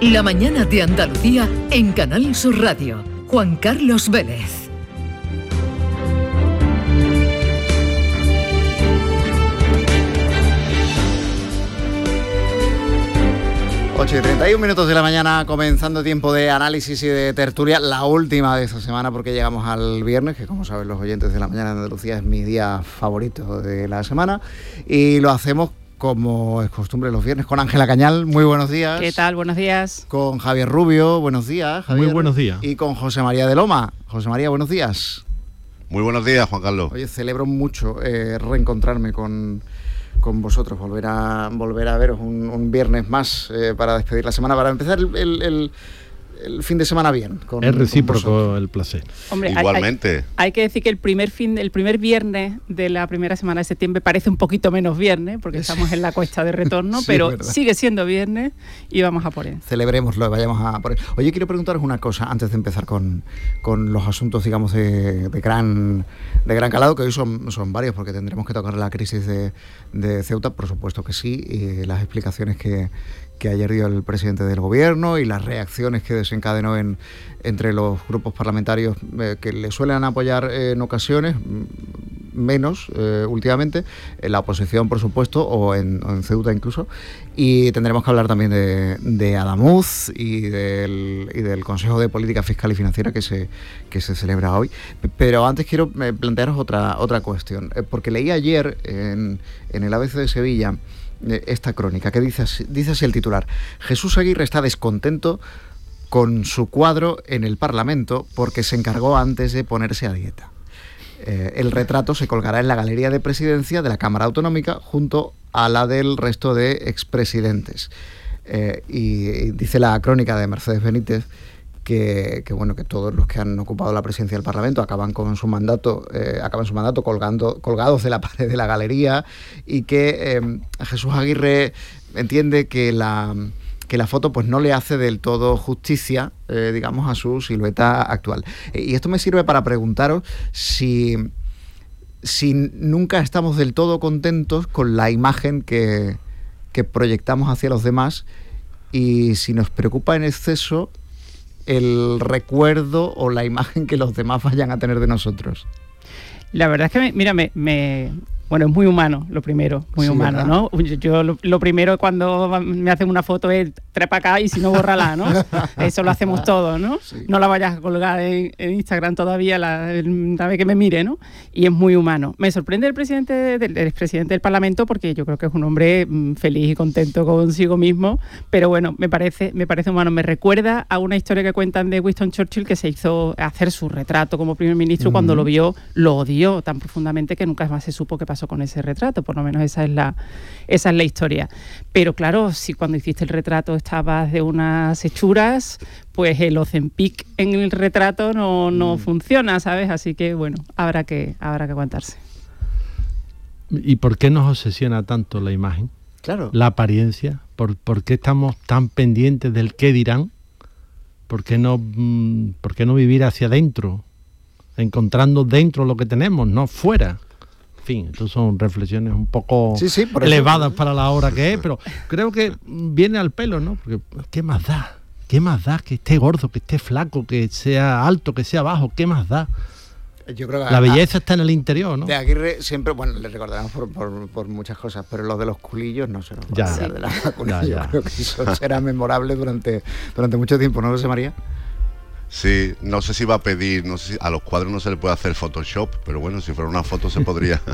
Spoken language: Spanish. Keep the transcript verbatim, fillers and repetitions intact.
La mañana de Andalucía en Canal Sur Radio. Juan Carlos Vélez. ocho y treinta y un minutos de la mañana, comenzando tiempo de análisis y de tertulia, la última de esta semana porque llegamos al viernes, que como saben los oyentes de La Mañana de Andalucía es mi día favorito de la semana, y lo hacemos como es costumbre los viernes con Ángela Cañal. Muy buenos días. ¿Qué tal? Buenos días. Con Javier Rubio, buenos días, Javier. Muy buenos días. Y con José María de Loma. José María, buenos días. Muy buenos días, Juan Carlos. Oye, celebro mucho eh, reencontrarme con... con vosotros, volver a volver a veros un, un viernes más eh, para despedir la semana, para empezar el, el, el, el fin de semana bien. Con, es recíproco con el placer. Hombre, igualmente. Hay, hay, hay que decir que el primer fin, el primer viernes de la primera semana de septiembre parece un poquito menos viernes, porque estamos en la cuesta de retorno, sí, pero sigue siendo viernes y vamos a por él. Celebrémoslo, vayamos a por él. Oye, quiero preguntaros una cosa antes de empezar con, con los asuntos, digamos, de, de gran de gran calado, que hoy son, son varios, porque tendremos que tocar la crisis de, de Ceuta, por supuesto que sí, y las explicaciones que que ayer dio el presidente del gobierno y las reacciones que desencadenó en, entre los grupos parlamentarios eh, que le suelen apoyar eh, en ocasiones, menos eh, últimamente, en la oposición, por supuesto, o en, o en Ceuta incluso. Y tendremos que hablar también de, de Adamuz y del, y del Consejo de Política Fiscal y Financiera que se, que se celebra hoy. Pero antes quiero plantearos otra, otra cuestión, eh, porque leí ayer en, en el A B C de Sevilla esta crónica que dice así, dice así el titular: Jesús Aguirre está descontento con su cuadro en el Parlamento porque se encargó antes de ponerse a dieta. Eh, el retrato se colgará en la galería de presidencia de la Cámara Autonómica junto a la del resto de expresidentes. Eh, y, y dice la crónica de Mercedes Benítez Que, que bueno que todos los que han ocupado la presidencia del Parlamento acaban con su mandato eh, acaban su mandato colgando colgados de la pared de la galería, y que eh, Jesús Aguirre entiende que la que la foto pues no le hace del todo justicia, eh, digamos, a su silueta actual. Eh, y esto me sirve para preguntaros si si nunca estamos del todo contentos con la imagen que que proyectamos hacia los demás, y si nos preocupa en exceso el recuerdo o la imagen que los demás vayan a tener de nosotros. La verdad es que, me, mira, me, me... Bueno, es muy humano, lo primero, muy sí, humano, ¿verdad? ¿No? Yo, yo lo, lo primero cuando me hacen una foto es trepa acá y si no, bórrala, ¿no? Eso lo hacemos todos, ¿no? Sí. No la vayas a colgar en, en Instagram todavía, la, la vez que me mire, ¿no? Y es muy humano. Me sorprende el presidente del, el presidente del Parlamento, porque yo creo que es un hombre mmm, feliz y contento consigo mismo, pero bueno, me parece, me parece humano. Me recuerda a una historia que cuentan de Winston Churchill, que se hizo hacer su retrato como primer ministro, uh-huh. Cuando lo vio, lo odió tan profundamente que nunca más se supo qué pasó con ese retrato, por lo menos esa es la esa es la historia. Pero claro, si cuando hiciste el retrato estabas de unas hechuras, pues el Ozempic en el retrato no, no mm. funciona, ¿sabes? Así que bueno, habrá que habrá que aguantarse. ¿Y por qué nos obsesiona tanto la imagen? Claro. La apariencia. ¿Por, por qué estamos tan pendientes del qué dirán? ¿Por qué no, por qué no vivir hacia adentro? Encontrando dentro lo que tenemos, no fuera. En fin, estas son reflexiones un poco sí, sí, elevadas eso. Para la hora que es, pero creo que viene al pelo, ¿no? Porque ¿qué más da? ¿Qué más da? Que esté gordo, que esté flaco, que sea alto, que sea bajo, ¿qué más da? Yo creo que la belleza a, está en el interior, ¿no? De Aguirre siempre, bueno, le recordaremos por, por, por muchas cosas, pero lo de los culillos no se nos va a olvidar de la vacuna. Yo creo que eso será memorable durante, durante mucho tiempo, ¿no, José María? Sí, no sé si va a pedir, no sé si a los cuadros no se le puede hacer Photoshop, pero bueno, si fuera una foto se podría